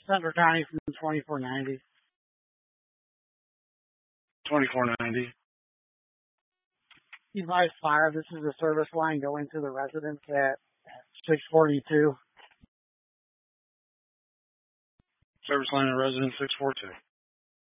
Central County from 2490. 2490. Device fire. This is the service line going to the residence at 642. Service line at residence 642.